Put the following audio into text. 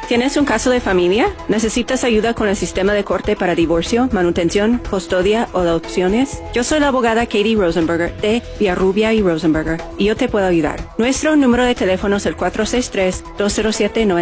¿Tienes un caso de familia? ¿Necesitas ayuda con el sistema de corte para divorcio, manutención, custodia o adopciones? Yo soy la abogada Katie Rosenberger de Villarrubia y Rosenberger y yo te puedo ayudar. Nuestro número de teléfono es el 463-207-90.